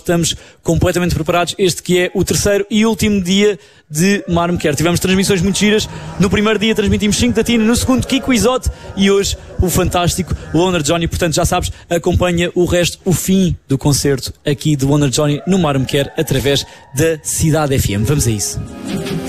estamos completamente preparados. Este que é o terceiro e último dia de Mar Me Quer. Tivemos transmissões muito giras. No primeiro dia transmitimos 5 da Tina, no segundo Kiko Isote e hoje o fantástico Loner Johnny. Portanto, já sabes, acompanha o resto, o fim do concerto aqui do Loner Johnny no Mar Me Quer através da Cidade FM. Vamos a isso.